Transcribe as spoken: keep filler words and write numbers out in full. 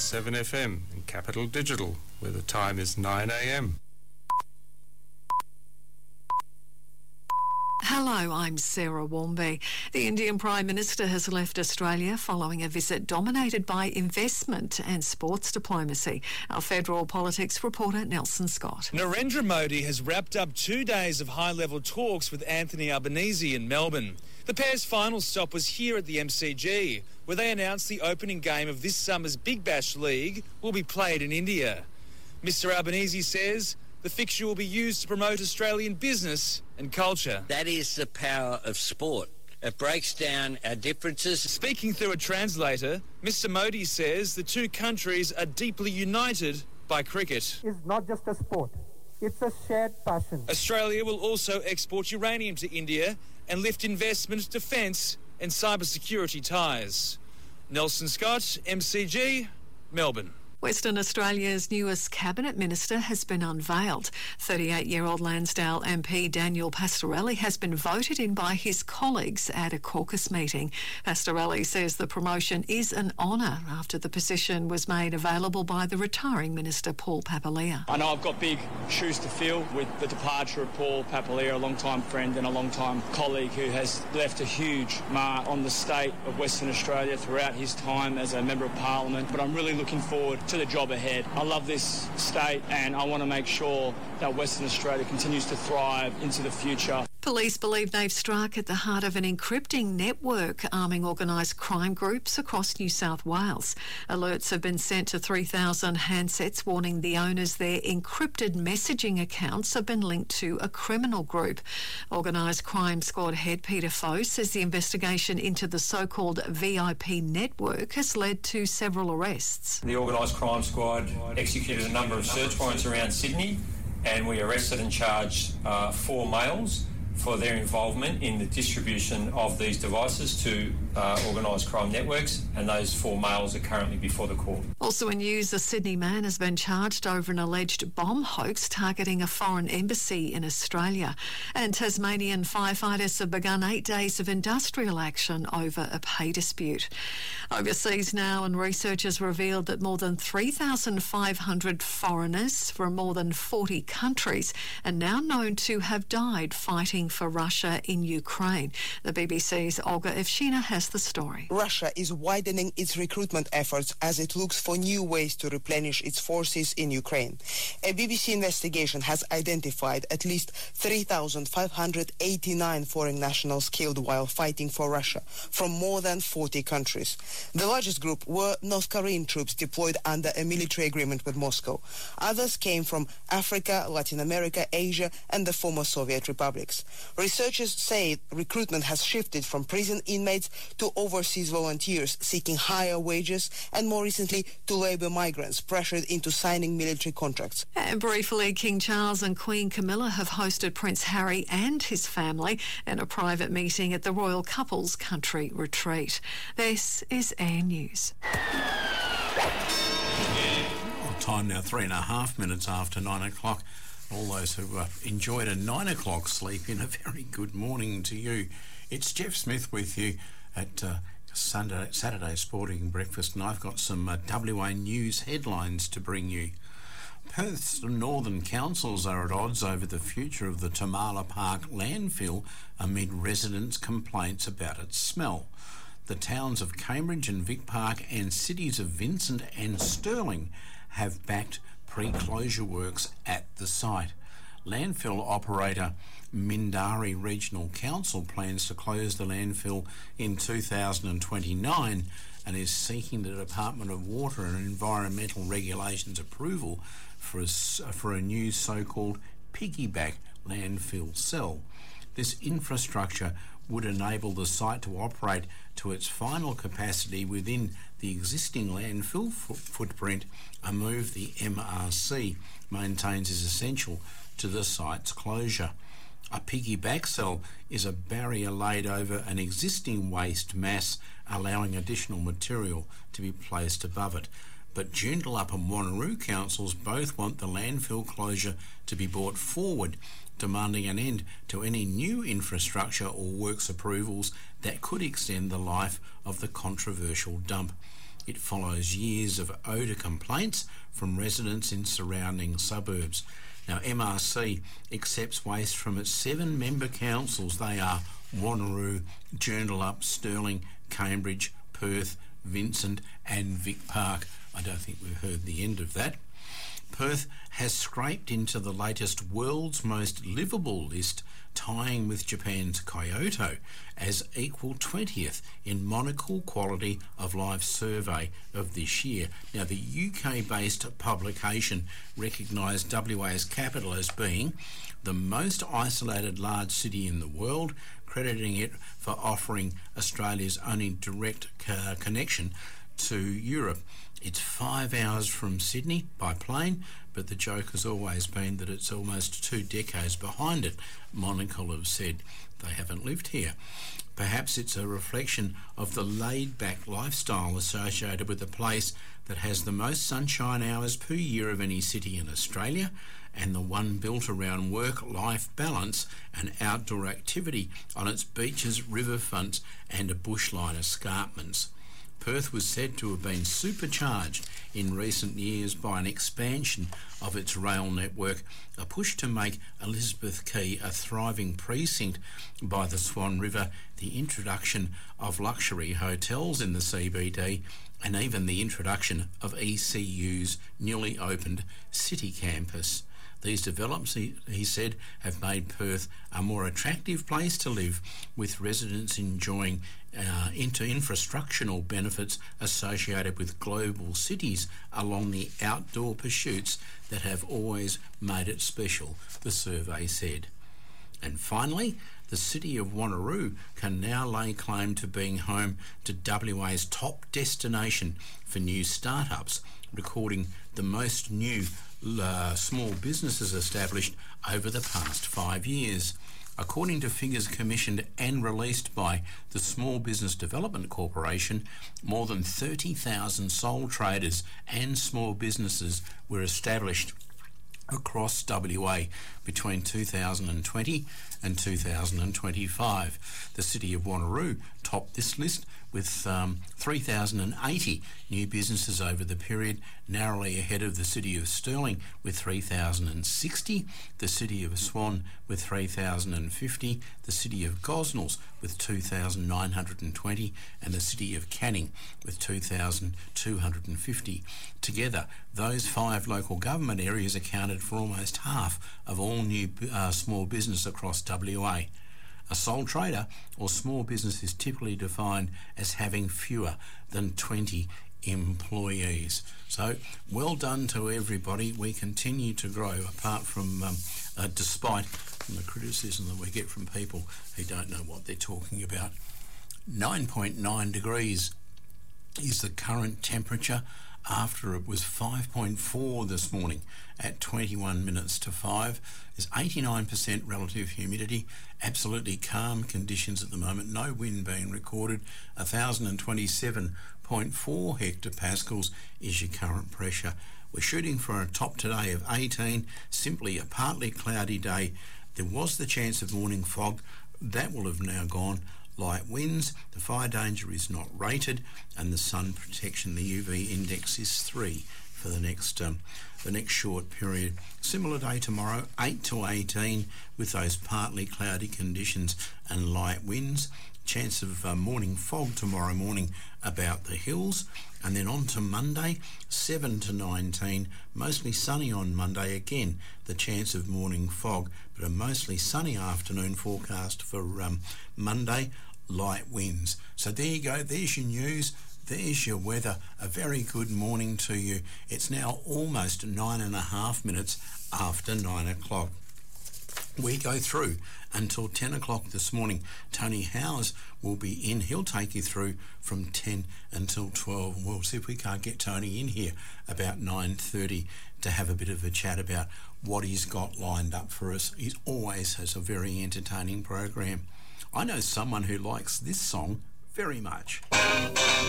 seven F M and Capital Digital, where the time is nine A M. Hello, I'm Sarah Warmby. The Indian Prime Minister has left Australia following a visit dominated by investment and sports diplomacy. Our federal politics reporter Nelson Scott. Narendra Modi has wrapped up two days of high-level talks with Anthony Albanese in Melbourne. The pair's final stop was here at the M C G, where they announced the opening game of this summer's Big Bash League will be played in India. Mister Albanese says the fixture will be used to promote Australian business and culture. That is the power of sport. It breaks down our differences. Speaking through a translator, Mister Modi says the two countries are deeply united by cricket. It's not just a sport, it's a shared passion. Australia will also export uranium to India and lift investment, defence and cybersecurity ties. Nelson Scott, M C G, Melbourne. Western Australia's newest cabinet minister has been unveiled. thirty-eight-year-old Lansdale M P Daniel Pastorelli has been voted in by his colleagues at a caucus meeting. Pastorelli says the promotion is an honour after the position was made available by the retiring minister Paul Papalia. I know I've got big shoes to fill with the departure of Paul Papalia, a long-time friend and a long-time colleague who has left a huge mark on the state of Western Australia throughout his time as a Member of Parliament. But I'm really looking forward to the job ahead. I love this state and I want to make sure that Western Australia continues to thrive into the future. Police believe they've struck at the heart of an encrypting network arming organised crime groups across New South Wales. Alerts have been sent to three thousand handsets warning the owners their encrypted messaging accounts have been linked to a criminal group. Organised Crime Squad head Peter Foe says the investigation into the so-called V I P network has led to several arrests. The Organised Crime Squad executed a number of search warrants around Sydney, and we arrested and charged uh, four males for their involvement in the distribution of these devices to uh, organised crime networks, and those four males are currently before the court. Also in news, a Sydney man has been charged over an alleged bomb hoax targeting a foreign embassy in Australia. And Tasmanian firefighters have begun eight days of industrial action over a pay dispute. Overseas now, and researchers revealed that more than three thousand five hundred foreigners from more than forty countries are now known to have died fighting for Russia in Ukraine. The B B C's Olga Evshina has the story. Russia is widening its recruitment efforts as it looks for new ways to replenish its forces in Ukraine. A B B C investigation has identified at least three thousand five hundred eighty-nine foreign nationals killed while fighting for Russia from more than forty countries. The largest group were North Korean troops deployed under a military agreement with Moscow. Others came from Africa, Latin America, Asia, and the former Soviet republics. Researchers say recruitment has shifted from prison inmates to overseas volunteers seeking higher wages, and more recently to labour migrants pressured into signing military contracts. And briefly, King Charles and Queen Camilla have hosted Prince Harry and his family in a private meeting at the royal couple's country retreat. This is Air News. Well, time now, three and a half minutes after nine o'clock. All those who uh, enjoyed a nine o'clock sleep in, a very good morning to you. It's Jeff Smith with you at uh, Sunday, Saturday Sporting Breakfast, and I've got some uh, W A News headlines to bring you. Perth's northern councils are at odds over the future of the Tamala Park landfill amid residents' complaints about its smell. The towns of Cambridge and Vic Park and cities of Vincent and Stirling have backed pre-closure works at the site. Landfill operator Mindari Regional Council plans to close the landfill in two thousand twenty-nine and is seeking the Department of Water and Environmental Regulations approval for a, for a new so-called piggyback landfill cell. This infrastructure would enable the site to operate to its final capacity within the existing landfill fo- footprint, a move the M R C maintains is essential to the site's closure. A piggyback cell is a barrier laid over an existing waste mass, allowing additional material to be placed above it. But Joondalup and Wanneroo councils both want the landfill closure to be brought forward, demanding an end to any new infrastructure or works approvals that could extend the life of the controversial dump. It follows years of odour complaints from residents in surrounding suburbs. Now, M R C accepts waste from its seven member councils. They are Wanneroo, Joondalup, Stirling, Cambridge, Perth, Vincent and Vic Park. I don't think we've heard the end of that. Perth has scraped into the latest World's Most Livable list, tying with Japan's Kyoto as equal twentieth in Monocle Quality of Life survey of this year. Now, the U K-based publication recognised W A's capital as being the most isolated large city in the world, crediting it for offering Australia's only direct uh, connection to Europe. It's five hours from Sydney by plane, but the joke has always been that it's almost two decades behind it. Monocle have said they haven't lived here. Perhaps it's a reflection of the laid-back lifestyle associated with a place that has the most sunshine hours per year of any city in Australia, and the one built around work-life balance and outdoor activity on its beaches, riverfronts and bushline escarpments. Perth was said to have been supercharged in recent years by an expansion of its rail network, a push to make Elizabeth Quay a thriving precinct by the Swan River, the introduction of luxury hotels in the C B D, and even the introduction of E C U's newly opened city campus. These developments, he, he said, have made Perth a more attractive place to live, with residents enjoying uh, into infrastructural benefits associated with global cities along the outdoor pursuits that have always made it special, the survey said. And finally, the city of Wanneroo can now lay claim to being home to W A's top destination for new startups, recording the most new uh, small businesses established over the past five years. According to figures commissioned and released by the Small Business Development Corporation, more than thirty thousand sole traders and small businesses were established across W A between two thousand twenty and two thousand twenty-five. The city of Wanneroo topped this list with um, three thousand eighty new businesses over the period, narrowly ahead of the city of Stirling with three thousand sixty, the city of Swan with three thousand fifty, the city of Gosnells with two thousand nine hundred twenty, and the city of Canning with two thousand two hundred fifty. Together, those five local government areas accounted for almost half of all new uh, small business across W A. A sole trader or small business is typically defined as having fewer than twenty employees. So well done to everybody. We continue to grow, apart from um, uh, despite from the criticism that we get from people who don't know what they're talking about. nine point nine degrees is the current temperature, after it was five point four this morning at twenty-one minutes to five. There's eighty-nine percent relative humidity, absolutely calm conditions at the moment, no wind being recorded. one thousand twenty-seven point four hectopascals is your current pressure. We're shooting for a top today of eighteen, simply a partly cloudy day. There was the chance of morning fog, that will have now gone. Light winds, the fire danger is not rated, and the sun protection, the U V index, is three for the next um, the next short period. Similar day tomorrow, eight to eighteen, with those partly cloudy conditions and light winds. Chance of uh, morning fog tomorrow morning about the hills, and then on to Monday, seven to nineteen, mostly sunny on Monday again. The chance of morning fog, but a mostly sunny afternoon forecast for um, Monday, light winds. So there you go, there's your news, there's your weather. A very good morning to you. It's now almost nine and a half minutes after nine o'clock. We go through until ten o'clock this morning. Tony Howes will be in. He'll take you through from ten until twelve. We'll see if we can't get Tony in here about nine thirty to have a bit of a chat about what he's got lined up for us. He always has a very entertaining program. I know someone who likes this song very much.